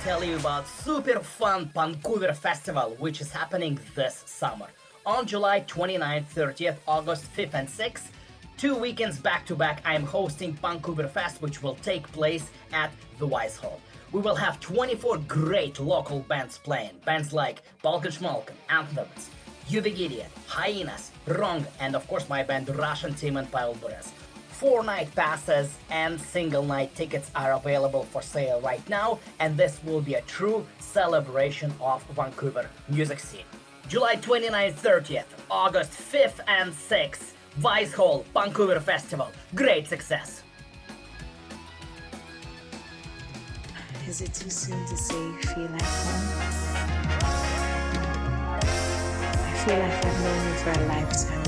tell you about super fun Vancouver Festival, which is happening this summer. On July 29th, 30th, August 5th and 6th, 2 weekends back to back, I am hosting Vancouver Fest, which will take place at the Wise Hall. We will have 24 great local bands playing. Bands like Balkan Schmalkan, Anthems, Uvigidia, Hyenas, Wrong, and of course my band Russian Team and Pavel Bures. 4 night passes and single night tickets are available for sale right now, and this will be a true celebration of Vancouver music scene. July 29th, 30th, August 5th and 6th, Wise Hall, Vancouver Festival. Great success! Is it too soon to say you feel like home? I feel like I've known you for a lifetime.